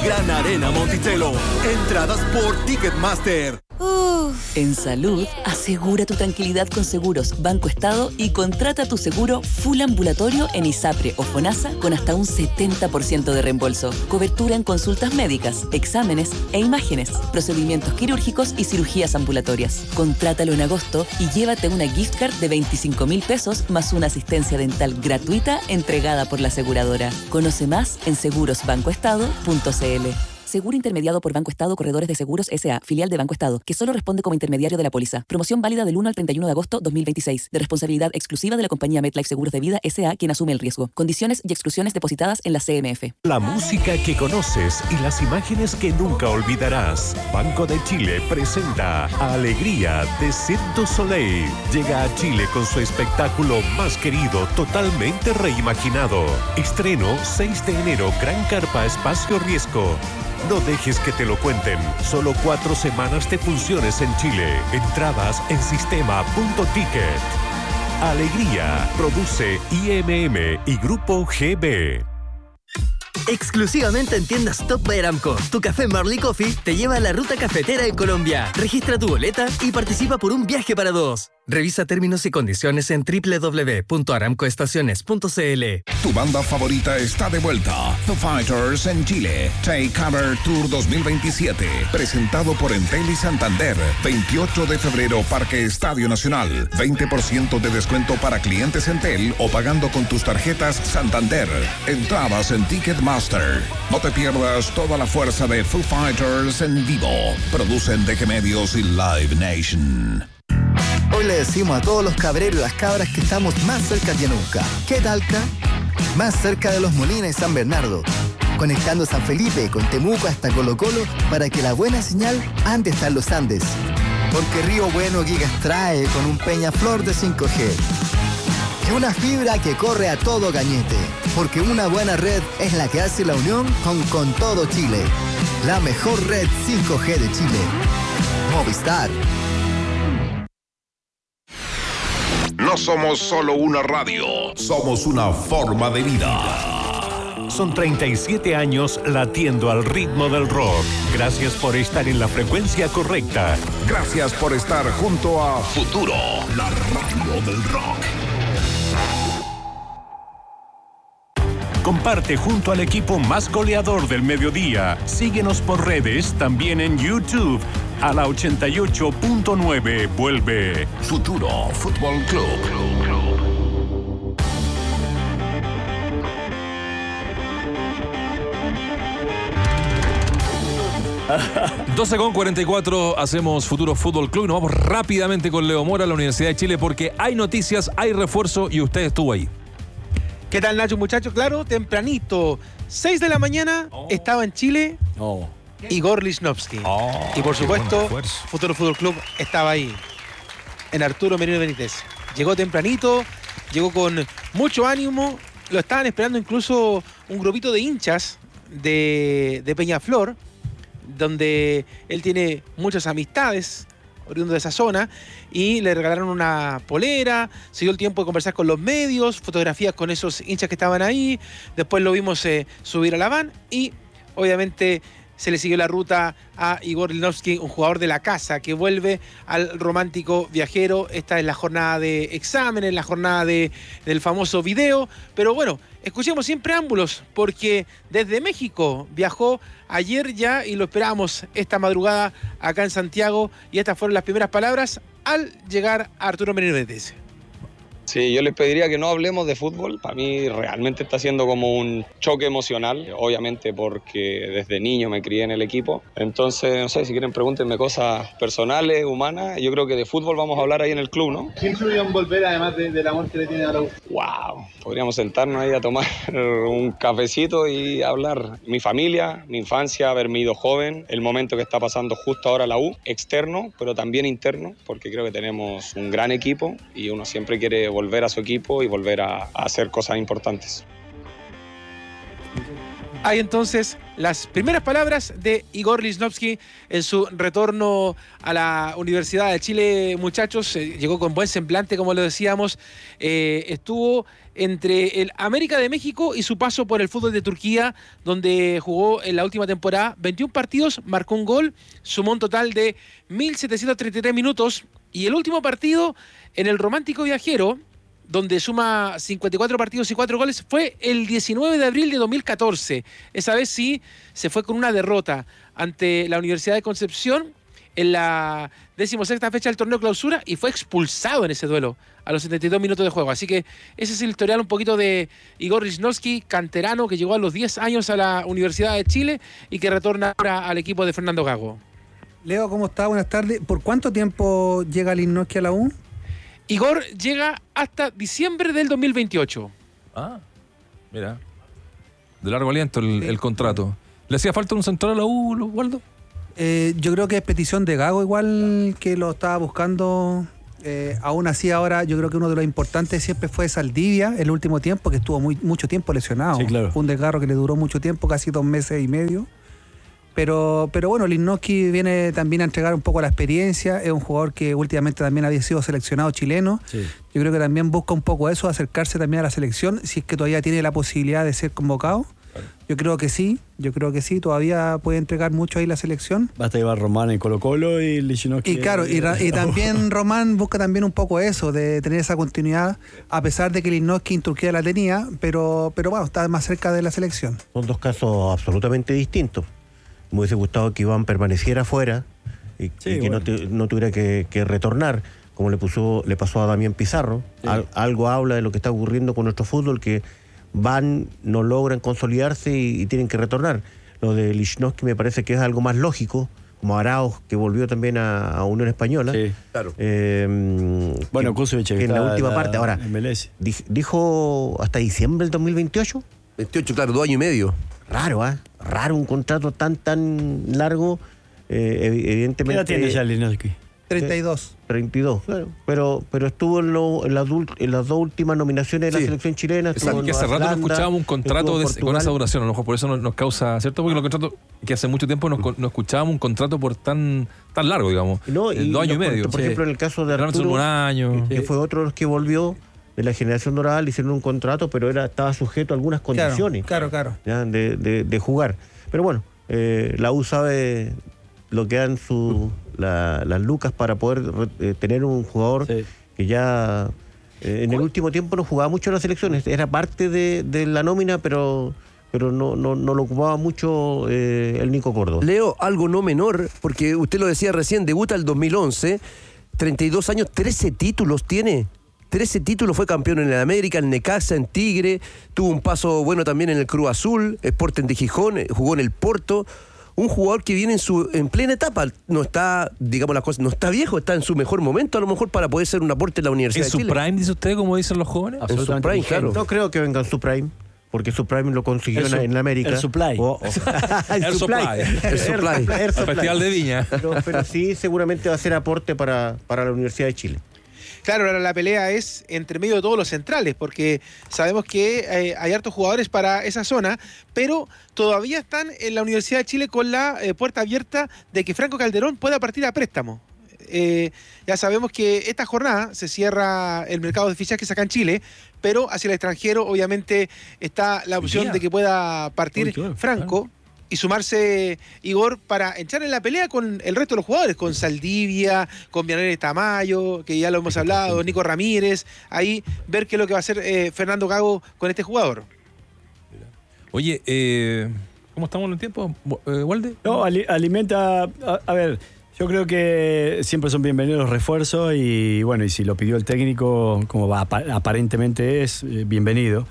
Gran Arena Monticello. Entradas por Ticketmaster. En salud, asegura tu tranquilidad con Seguros Banco Estado y contrata tu seguro full ambulatorio en ISAPRE o FONASA con hasta un 70% de reembolso. Cobertura en consultas médicas, exámenes e imágenes, procedimientos quirúrgicos y cirugías ambulatorias. Contrátalo en agosto y llévate una gift card de 25.000 pesos más una asistencia dental gratuita entregada por la aseguradora. Conoce más en segurosbancoestado.cl. Seguro intermediado por Banco Estado Corredores de Seguros S.A., filial de Banco Estado, que solo responde como intermediario de la póliza. Promoción válida del 1 al 31 de agosto 2026. De responsabilidad exclusiva de la compañía MetLife Seguros de Vida S.A., quien asume el riesgo. Condiciones y exclusiones depositadas en la CMF. La música que conoces y las imágenes que nunca olvidarás. Banco de Chile presenta Alegría de Cirque du Soleil. Llega a Chile con su espectáculo más querido, totalmente reimaginado. Estreno 6 de enero, Gran Carpa Espacio Riesgo. No dejes que te lo cuenten. Solo 4 semanas de funciones en Chile. Entradas en sistema.ticket. Alegría. Produce IMM y Grupo GB. Exclusivamente en tiendas Top by Aramco, tu café Marley Coffee te lleva a la ruta cafetera en Colombia. Registra tu boleta y participa por un viaje para 2. Revisa términos y condiciones en www.aramcoestaciones.cl. Tu banda favorita está de vuelta. Foo Fighters en Chile. Take Cover Tour 2027. Presentado por Entel y Santander. 28 de febrero, Parque Estadio Nacional. 20% de descuento para clientes Entel o pagando con tus tarjetas Santander. Entradas en Ticketmaster. No te pierdas toda la fuerza de Foo Fighters en vivo. Producen DG Medios y Live Nation. Hoy le decimos a todos los cabreros y las cabras que estamos más cerca que nunca. ¿Qué talca? Más cerca de Los Molinos y San Bernardo. Conectando San Felipe con Temuco hasta Colo Colo para que la buena señal ande hasta los Andes. Porque Río Bueno Gigas trae con un Peñaflor de 5G. Y una fibra que corre a todo gañete. Porque una buena red es la que hace la unión con todo Chile. La mejor red 5G de Chile. Movistar. No somos solo una radio, somos una forma de vida. Son 37 años latiendo al ritmo del rock. Gracias por estar en la frecuencia correcta. Gracias por estar junto a Futuro, la radio del rock. Comparte junto al equipo más goleador del mediodía. Síguenos por redes, también en YouTube. A la 88.9 vuelve Futuro Fútbol Club. 12:44, hacemos Futuro Fútbol Club. Nos vamos rápidamente con Leo Mora a la Universidad de Chile porque hay noticias, hay refuerzo y usted estuvo ahí. ¿Qué tal, Nacho, muchachos? Claro, tempranito, 6 de la mañana, estaba en Chile Igor Lichnowsky. Y por supuesto, Futuro Fútbol Club estaba ahí, en Arturo Merino Benítez. Llegó tempranito, llegó con mucho ánimo. Lo estaban esperando incluso un grupito de hinchas de Peñaflor, donde él tiene muchas amistades oriundo de esa zona, y le regalaron una polera. Se dio el tiempo de conversar con los medios, fotografías con esos hinchas que estaban ahí. Después lo vimos subir a la van y obviamente se le siguió la ruta a Igor Lichnowsky, un jugador de la casa que vuelve al romántico viajero. Esta es la jornada de exámenes, la jornada del famoso video. Pero bueno, escuchemos siempre preámbulos, porque desde México viajó ayer ya y lo esperábamos esta madrugada acá en Santiago. Y estas fueron las primeras palabras al llegar a Arturo Merino Benítez. Sí, yo les pediría que no hablemos de fútbol. Para mí realmente está siendo como un choque emocional, obviamente porque desde niño me crié en el equipo. Entonces, no sé, si quieren pregúntenme cosas personales, humanas. Yo creo que de fútbol vamos a hablar ahí en el club, ¿no? ¿Quién subió en volver además del amor que le tiene a la U? ¡Wow! Podríamos sentarnos ahí a tomar un cafecito y hablar. Mi familia, mi infancia, haberme ido joven, el momento que está pasando justo ahora la U, externo, pero también interno, porque creo que tenemos un gran equipo y uno siempre quiere volver a su equipo y volver a hacer cosas importantes. Hay entonces las primeras palabras de Igor Lichnowsky en su retorno a la Universidad de Chile, muchachos. Llegó con buen semblante, como lo decíamos. Estuvo entre el América de México y su paso por el fútbol de Turquía, donde jugó en la última temporada 21 partidos, marcó un gol, sumó un total de 1.733 minutos. Y el último partido en el Romántico Viajero, donde suma 54 partidos y 4 goles, fue el 19 de abril de 2014. Esa vez sí se fue con una derrota ante la Universidad de Concepción en la 16ª fecha del torneo clausura y fue expulsado en ese duelo a los 72 minutos de juego. Así que ese es el historial un poquito de Igor Lichnowsky, canterano que llegó a los 10 años a la Universidad de Chile y que retorna ahora al equipo de Fernando Gago. Leo, ¿cómo está? Buenas tardes. ¿Por cuánto tiempo llega Lichnowsky a la U? Igor llega hasta diciembre del 2028. Ah, mira. De largo aliento el contrato. ¿Le hacía falta un central a la U, Waldo? Yo creo que es petición de Gago igual que lo estaba buscando. Aún así ahora yo creo que uno de los importantes siempre fue Saldivia en el último tiempo, que estuvo mucho tiempo lesionado. Sí, claro. Fue un desgarro que le duró mucho tiempo, casi 2 meses y medio. Pero bueno, Lichnowsky viene también a entregar un poco la experiencia. Es un jugador que últimamente también había sido seleccionado chileno. Sí. Yo creo que también busca un poco eso, acercarse también a la selección, si es que todavía tiene la posibilidad de ser convocado. Yo creo que sí, todavía puede entregar mucho ahí la selección. Basta llevar Román en Colo-Colo y Lichnowsky. Y claro, y también Román busca también un poco eso, de tener esa continuidad, a pesar de que Lichnowsky en Turquía la tenía, pero bueno, está más cerca de la selección. Son dos casos absolutamente distintos. Me hubiese gustado que Iván permaneciera afuera y que bueno, no tuviera que retornar, como le pasó a Damián Pizarro. Sí. Algo habla de lo que está ocurriendo con nuestro fútbol, que no logran consolidarse y tienen que retornar. Lo de Lichnowsky me parece que es algo más lógico, como Arauz, que volvió también a Unión Española. Sí, claro. Bueno, Kusevich, que en la última parte. Ahora, dijo hasta diciembre del 2028. 28, claro, 2 años y medio. Raro, raro un contrato tan largo. Evidentemente. ¿Qué edad tiene ya Lichnowsky? 32. 32, claro. Pero estuvo en las 2 últimas nominaciones de la selección chilena. Exacto, que hace rato no escuchábamos un contrato con esa duración. A lo mejor por eso nos causa, ¿cierto? Porque los contratos, que hace mucho tiempo no escuchábamos un contrato por tan largo, digamos. 2 años y medio. Por ejemplo, en el caso de Arturo, un año. Que fue otro de los que volvió de la generación dorada, le hicieron un contrato, pero estaba sujeto a algunas condiciones. Claro. ¿Ya? De jugar. Pero bueno, la U sabe lo que dan las lucas para poder tener un jugador que ya en el último tiempo no jugaba mucho en las selecciones. Era parte de la nómina, pero no lo ocupaba mucho el Nico Córdoba. Leo, algo no menor, porque usted lo decía recién, debuta el 2011, 32 años, 13 títulos tiene. 13 títulos, fue campeón en el América, en Necaxa, en Tigre, tuvo un paso bueno también en el Cruz Azul, Sporting de Gijón, jugó en el Porto. Un jugador que viene en plena etapa, no está, digamos las cosas, no está viejo, está en su mejor momento, a lo mejor para poder ser un aporte en la Universidad de Chile. ¿En su prime, dice usted, como dicen los jóvenes? En su prime, claro. No creo que venga en su prime, porque su prime lo consiguió en la América. El supply. El supply. El Festival de Viña. Pero sí, seguramente va a ser aporte para la Universidad de Chile. Claro, ahora la pelea es entre medio de todos los centrales, porque sabemos que hay hartos jugadores para esa zona, pero todavía están en la Universidad de Chile con la puerta abierta de que Franco Calderón pueda partir a préstamo. Ya sabemos que esta jornada se cierra el mercado de fichajes acá en Chile, pero hacia el extranjero obviamente está la opción de que pueda partir Franco. Y sumarse Igor para entrar en la pelea con el resto de los jugadores, con Saldivia, con Vianelli Tamayo, que ya lo hemos hablado, Nico Ramírez, ahí ver qué es lo que va a hacer Fernando Gago con este jugador. Oye, ¿cómo estamos en el tiempo, Walde? No, alimenta, a ver, yo creo que siempre son bienvenidos los refuerzos y bueno, y si lo pidió el técnico, como aparentemente es, bienvenido.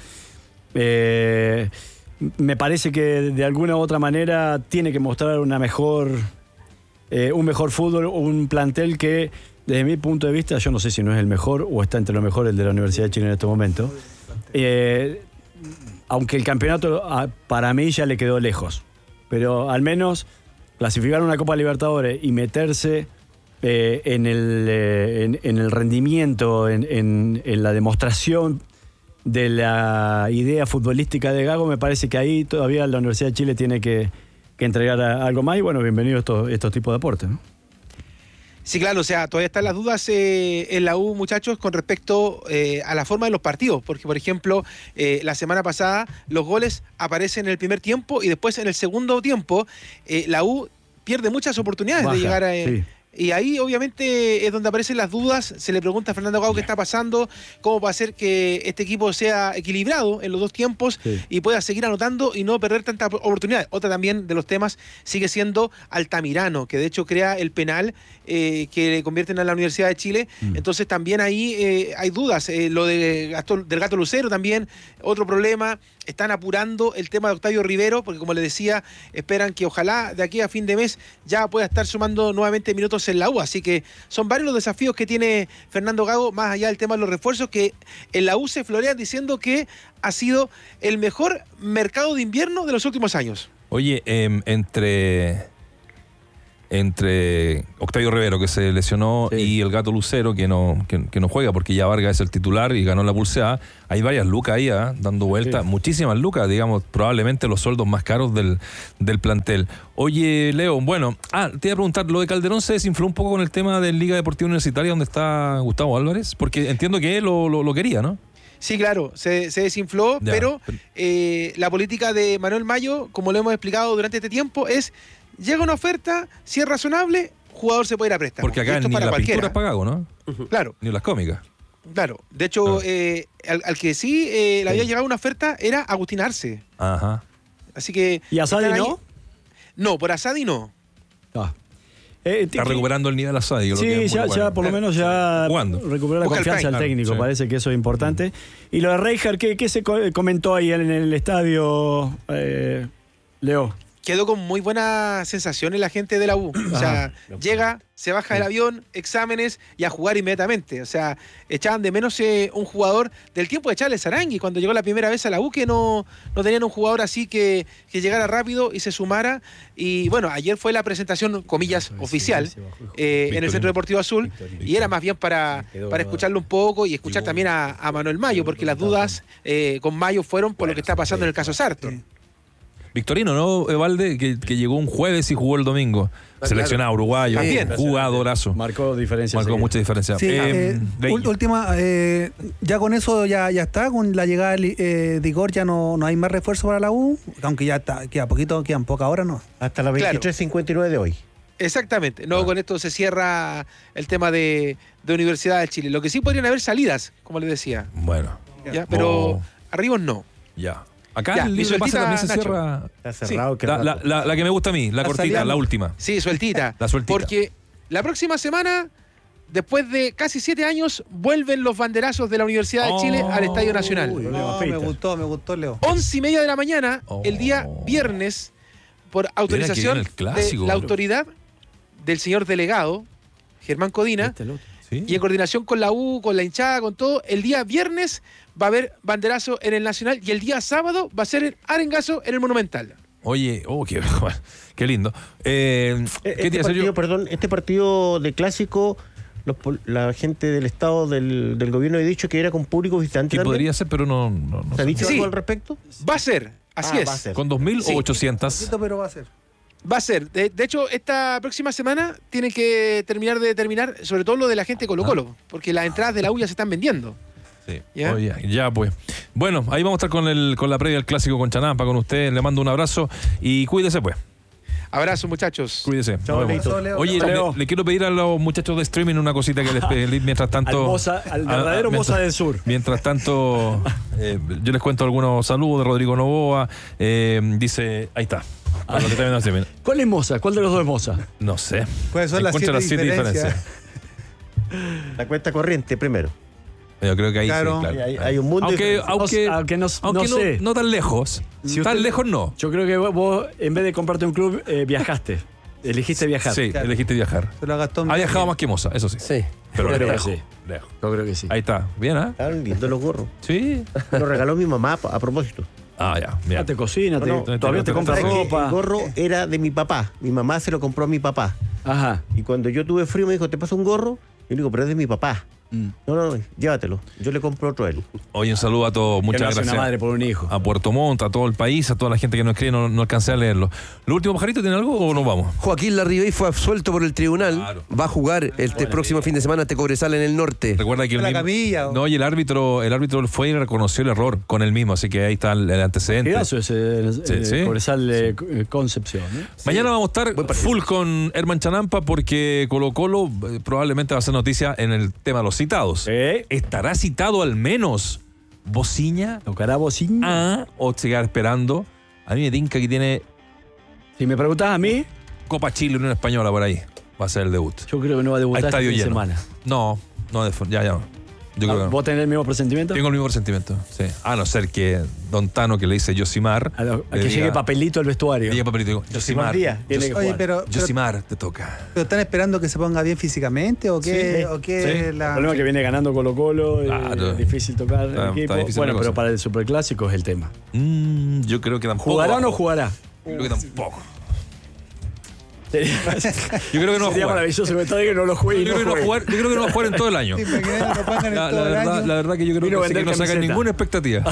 Me parece que de alguna u otra manera tiene que mostrar un mejor fútbol, un plantel que, desde mi punto de vista, yo no sé si no es el mejor o está entre los mejores de la Universidad de Chile en este momento. Aunque el campeonato para mí ya le quedó lejos. Pero al menos clasificar una Copa Libertadores y meterse en el rendimiento, en la demostración de la idea futbolística de Gago, me parece que ahí todavía la Universidad de Chile tiene que entregar algo más. Y bueno, bienvenido a estos tipos de aportes, ¿no? Sí, claro, o sea, todavía están las dudas en la U, muchachos, con respecto a la forma de los partidos, porque, por ejemplo, la semana pasada los goles aparecen en el primer tiempo y después en el segundo tiempo la U pierde muchas oportunidades de llegar a... Sí. Y ahí obviamente es donde aparecen las dudas. Se le pregunta a Fernando Gago qué está pasando, cómo va a hacer que este equipo sea equilibrado en los dos tiempos y pueda seguir anotando y no perder tantas oportunidades. Otra también de los temas sigue siendo Altamirano, que de hecho crea el penal que le convierten a la Universidad de Chile. Entonces también ahí hay dudas. Lo del Gato Lucero también, otro problema. Están apurando el tema de Octavio Rivero, porque como les decía, esperan que ojalá de aquí a fin de mes ya pueda estar sumando nuevamente minutos en la U. Así que son varios los desafíos que tiene Fernando Gago, más allá del tema de los refuerzos, que en la U se florean diciendo que ha sido el mejor mercado de invierno de los últimos años. Oye, entre Octavio Rivero, que se lesionó, y el Gato Lucero, que no juega porque ya Vargas es el titular y ganó la pulseada, hay varias lucas ahí dando vueltas, muchísimas lucas, digamos, probablemente los sueldos más caros del plantel. Oye, Leo, bueno, te iba a preguntar, lo de Calderón se desinfló un poco con el tema de Liga Deportiva Universitaria, donde está Gustavo Álvarez, porque entiendo que él lo quería, ¿no? Sí, claro, se desinfló, pero la política de Manuel Mayo, como lo hemos explicado durante este tiempo, es... Llega una oferta, si es razonable, jugador se puede ir a préstamo. Porque acá ni la pintura es pagado, ¿no? Claro. Ni las cómicas. Claro. De hecho, al que sí le había llegado una oferta era Agustín Arce. Ajá. Así que... ¿Y Asadi no? No, por Asadi no. Está recuperando el nivel Asadi. Sí, ya por lo menos ya recuperó la confianza del técnico. Parece que eso es importante. Y lo de Reijard, ¿qué se comentó ahí en el estadio, Leo? Quedó con muy buena sensación la gente de la U. O sea, llega, se baja del avión, exámenes y a jugar inmediatamente. O sea, echaban de menos un jugador del tiempo de Charles Arangui, cuando llegó la primera vez a la U, que no tenían un jugador así que llegara rápido y se sumara. Y bueno, ayer fue la presentación, comillas, oficial, en el Centro Deportivo Azul, y era más bien para escucharlo un poco y escuchar también a Manuel Mayo, porque las dudas con Mayo fueron por lo que está pasando en el caso Sartor. Victorino, ¿no, Evalde? Que llegó un jueves y jugó el domingo. Seleccionado uruguayo. También. Jugadorazo. Marcó diferencia. Marcó mucha diferencia. Sí, última, ya con eso ya está. Con la llegada de Igor ya no hay más refuerzo para la U. Aunque ya queda poquito, quedan pocas horas, ¿no? Hasta la 23:59 de hoy. Exactamente. No, con esto se cierra el tema de Universidad de Chile. Lo que sí podrían haber salidas, como les decía. Bueno. ¿Ya? Pero arriba no. Ya. Acá el libre pase también se cierra. Está cerrado. Sí. La que me gusta a mí, la cortita, la última. Sí, sueltita. La sueltita. Porque la próxima semana, después de casi 7 años, vuelven los banderazos de la Universidad de Chile al Estadio Nacional. Me gustó, Leo. 11:30 de la mañana, el día viernes, por autorización de la autoridad del señor delegado, Germán Codina, y en coordinación con la U, con la hinchada, con todo, el día viernes va a haber banderazo en el Nacional y el día sábado va a ser el arengazo en el Monumental. Oye, qué lindo. ¿Qué te iba a hacer yo? Perdón, este partido de clásico, la gente del Estado, del gobierno ha dicho que era con público visitante. Que podría ser, pero no ¿se ha dicho algo al respecto? Va a ser, así es. Va a ser. ¿Con 2.000 o 800? Pero va a ser. Va a ser. De hecho, esta próxima semana tiene que terminar de determinar, sobre todo lo de la gente de Colo-Colo, porque las entradas de la U ya se están vendiendo. Sí. Ya pues. Bueno, ahí vamos a estar con la previa del clásico con Chanampa, con usted. Le mando un abrazo y cuídese pues. Abrazo, muchachos. Cuídese. Chao, oye, le quiero pedir a los muchachos de streaming una cosita que les pedí mientras tanto. Al verdadero Moza del Sur. Mientras tanto, yo les cuento algunos saludos de Rodrigo Novoa. Dice, ahí está. ¿Cuál es Moza? ¿Cuál de los dos es Moza? No sé. ¿Cuáles son las 7 diferencias? La cuenta corriente primero. Yo creo que ahí claro. Sí, claro. Hay un mundo aunque no tan lejos. Si tan lejos no. Yo creo que vos, en vez de comprarte un club, viajaste. Elegiste viajar. Sí, claro. Elegiste viajar. Ha viajado más que Moza, eso sí. Sí. Pero lejos. Yo creo que sí. Ahí está. Bien, ¿eh? Estaban lindos los gorros. Sí. Me lo regaló mi mamá a propósito. Ya. Te cocinas, todavía te compras ropa. El gorro era de mi papá. Mi mamá se lo compró a mi papá. Ajá. Y cuando yo tuve frío me dijo, ¿te pasa un gorro? Y yo digo, pero es de mi papá. No, llévatelo. Yo le compro otro a él. Oye, un saludo a todos. Muchas gracias. Una madre por un hijo. A Puerto Montt, a todo el país, a toda la gente que nos escribe, no alcancé a leerlo. ¿Lo último, Pajarito, tiene algo o nos vamos? Joaquín Larribey fue absuelto por el tribunal. Claro. Va a jugar este próximo fin de semana ante Cobresal en el norte. Recuerda que y el árbitro fue y reconoció el error con él mismo, así que ahí está el antecedente. Eso es Cobresal Concepción. Mañana vamos a estar full con Herman Chanampa porque Colo-Colo probablemente va a ser noticia en el tema de los citados. ¿Estará citado al menos Bociña? ¿Tocará Bociña? ¿O llegar esperando? A mí me tinca que tiene... Si me preguntas a mí... Copa Chile, Unión Española por ahí. Va a ser el debut. Yo creo que no va a debutar esta semana. No, ya. Yo creo que no. ¿Vos tenés el mismo presentimiento? Tengo el mismo presentimiento, sí. A no ser que Don Tano, que le dice Yosimar... A que llegue papelito al vestuario. Llegue papelito. Yosimar. Oye, pero Yosimar, te toca. ¿Pero están esperando que se ponga bien físicamente o qué? Sí. El problema es que viene ganando Colo-Colo, es difícil tocar el equipo. Bueno, pero para el Superclásico es el tema. Yo creo que tampoco. ¿Jugará o no jugará? Yo creo que tampoco. Yo creo que no va a jugar. Maravilloso que no lo juegue. Yo creo que no va a jugar en todo el año. La verdad que yo creo que no sacan ninguna expectativa.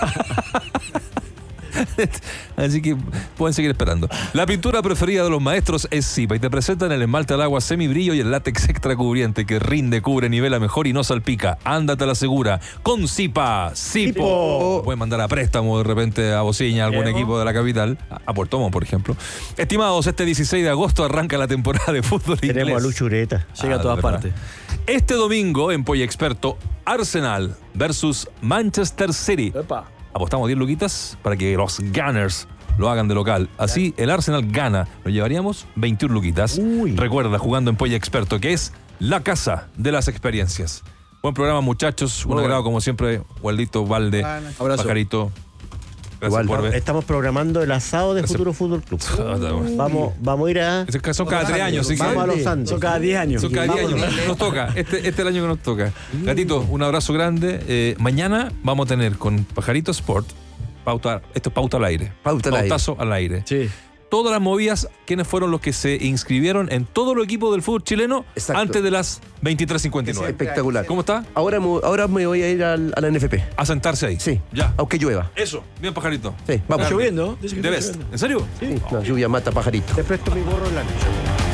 Así que pueden seguir esperando. La pintura preferida de los maestros es Zipa y te presentan el esmalte al agua semibrillo y el látex extra cubriente que rinde, cubre, nivela mejor y no salpica. Ándate a la segura con Zipa. Zipo. Pueden mandar a préstamo de repente a Bociña, a algún equipo de la capital, a Puerto Montt, por ejemplo. Estimados, este 16 de agosto arranca la temporada de fútbol inglés. Tenemos a Lucho Ureta. Llega a todas partes. Este domingo en Polla Experto, Arsenal versus Manchester City. Epa. Apostamos 10 luquitas para que los Gunners lo hagan de local. Así el Arsenal gana. Lo llevaríamos 21 luquitas. Recuerda, jugando en Polla Experto, que es la casa de las experiencias. Buen programa, muchachos. Un agrado, como siempre. Waldito, Valde, abrazo. Pajarito. Estamos programando el asado de Futuro Fútbol Club. Vamos a ir a... Son cada 3 años. Vamos a los Andes. Son cada 10 años. Son cada 10 años. Nos toca. Este es el año que nos toca. Gatito, un abrazo grande. Mañana vamos a tener con Pajarito Sport, esto es pauta al aire. Pautazo al aire. Sí. Todas las movidas, quiénes fueron los que se inscribieron en todo el equipo del fútbol chileno. Exacto. Antes de las 23:59. Espectacular. ¿Cómo está? Ahora me voy a ir a la NFP. ¿A sentarse ahí? Sí. Ya. Aunque llueva. Eso. Bien, Pajarito. Sí, vamos. Está lloviendo. ¿De best? ¿En serio? Sí. No, lluvia mata pajarito. Te presto mi gorro en la noche.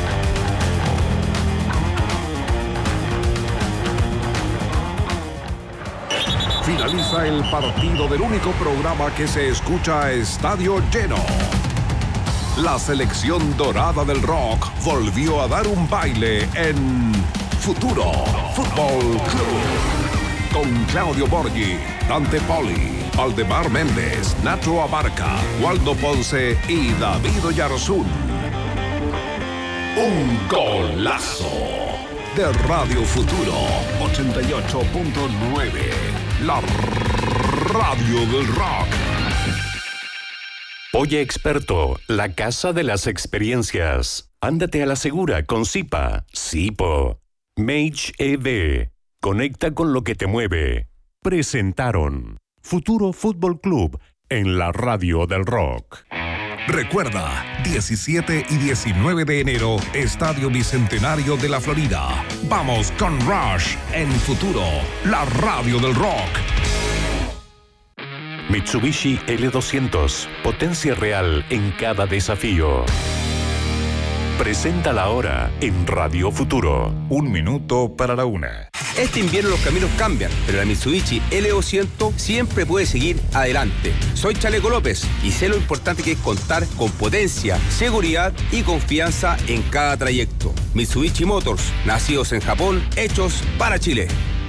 Finaliza el partido del único programa que se escucha a estadio lleno. La selección dorada del rock volvió a dar un baile en Futuro Fútbol Club. Con Claudio Borghi, Dante Poli, Aldemar Méndez, Nacho Abarca, Waldo Ponce y David Oyarzún. Un golazo de Radio Futuro 88.9. La radio del rock. Polla Experto, la casa de las experiencias. Ándate a la segura con Zipa. Zipo. Mage EV. Conecta con lo que te mueve. Presentaron Futuro Fútbol Club en la radio del rock. Recuerda, 17 y 19 de enero, Estadio Bicentenario de la Florida. Vamos con Rush en Futuro, la radio del rock. Mitsubishi L200, potencia real en cada desafío. Presenta la hora en Radio Futuro. 1 minuto para la 1. Este invierno los caminos cambian, pero la Mitsubishi L200 siempre puede seguir adelante. Soy Chaleco López y sé lo importante que es contar con potencia, seguridad y confianza en cada trayecto. Mitsubishi Motors, nacidos en Japón, hechos para Chile.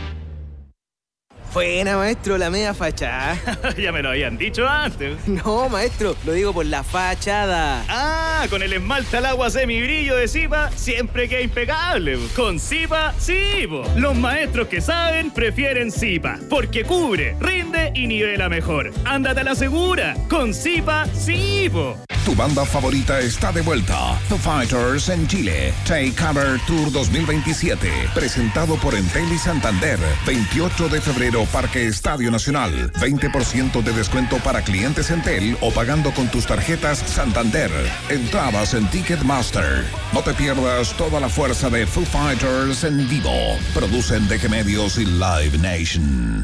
Buena, maestro, la media fachada. Ya me lo habían dicho antes. No, maestro, lo digo por la fachada. Ah, con el esmalte al agua semibrillo de Zipa siempre queda impecable. Con Zipa, sí, po. Los maestros que saben prefieren Zipa, porque cubre, rinde y nivela mejor. Ándate a la segura. Con Zipa, sí, po. Tu banda favorita está de vuelta. Foo Fighters en Chile. Take Cover Tour 2027. Presentado por Entel y Santander. 28 de febrero, Parque Estadio Nacional. 20% de descuento para clientes Entel o pagando con tus tarjetas Santander. Entradas en Ticketmaster. No te pierdas toda la fuerza de Foo Fighters en vivo. Producen DG Medios y Live Nation.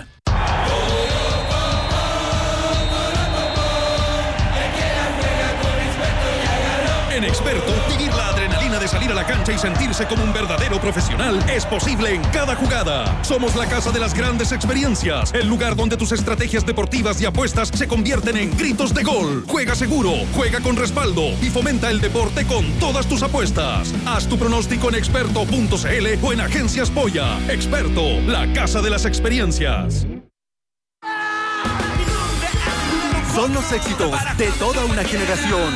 En Experto, vivir la adrenalina de salir a la cancha y sentirse como un verdadero profesional es posible en cada jugada. Somos la casa de las grandes experiencias, el lugar donde tus estrategias deportivas y apuestas se convierten en gritos de gol. Juega seguro, juega con respaldo y fomenta el deporte con todas tus apuestas. Haz tu pronóstico en experto.cl o en Agencias Polla. Experto, la casa de las experiencias. Son los éxitos de toda una generación.